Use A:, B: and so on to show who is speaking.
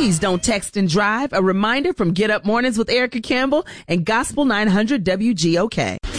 A: Please don't text and drive. A reminder from Get Up Mornings with Erica Campbell and Gospel 900 WGOK.